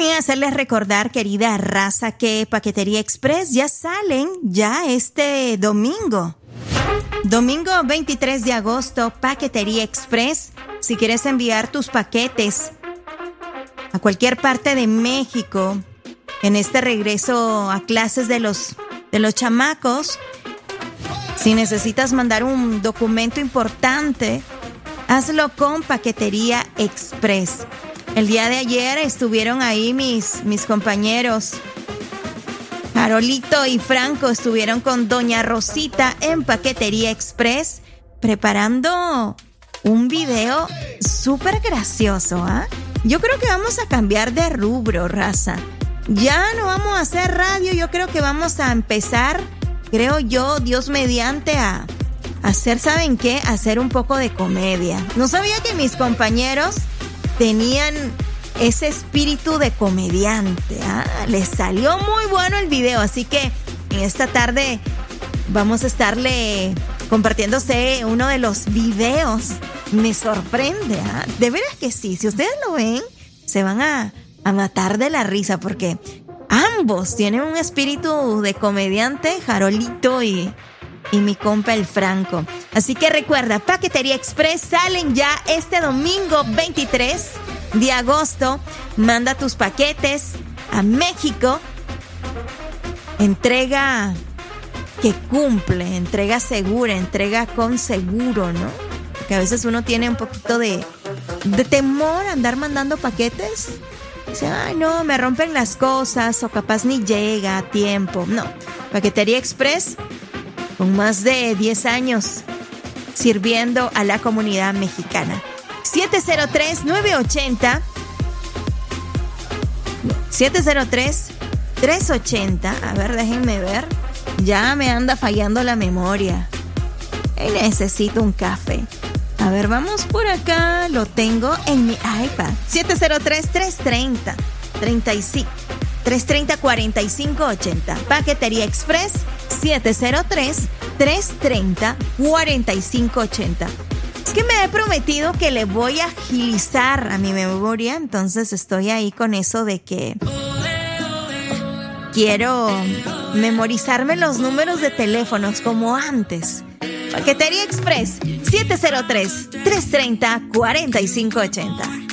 también hacerles recordar, querida raza, que Paquetería Express ya salen este domingo. Domingo 23 de agosto, Paquetería Express. Si quieres enviar tus paquetes a cualquier parte de México en este regreso a clases de los chamacos, si necesitas mandar un documento importante, hazlo con Paquetería Express. El día de ayer estuvieron ahí mis compañeros Carolito y Franco, estuvieron con Doña Rosita en Paquetería Express preparando un video súper gracioso, ¿ah? Yo creo que vamos a cambiar de rubro, raza. Ya no vamos a hacer radio, yo creo que vamos a empezar, creo yo, Dios mediante, a hacer, ¿saben qué? Hacer un poco de comedia. No sabía que mis compañeros tenían ese espíritu de comediante, ¿ah? Les salió muy bueno el video, así que en esta tarde vamos a estarle compartiéndose uno de los videos. Me sorprende, ¿ah? De veras que sí, si ustedes lo ven, se van a matar de la risa, porque ambos tienen un espíritu de comediante, Jarolito y mi compa el Franco. Así que recuerda, Paquetería Express salen ya este domingo 23 de agosto. Manda tus paquetes a México. Entrega que cumple, entrega segura, entrega con seguro, ¿no? Porque a veces uno tiene un poquito de temor a andar mandando paquetes. Dice, ay, no, me rompen las cosas, o capaz ni llega a tiempo. No, Paquetería Express, con más de 10 años sirviendo a la comunidad mexicana. 703-980 703-380. A ver, déjenme ver. Ya me anda fallando la memoria. Necesito un café. A ver, vamos por acá. Lo tengo en mi iPad. 703-330-4580. Paquetería Express 703-330-4580. Es que me he prometido que le voy a agilizar a mi memoria, entonces estoy ahí con eso de que quiero memorizarme los números de teléfonos como antes. Paquetería Express 703-330-4580.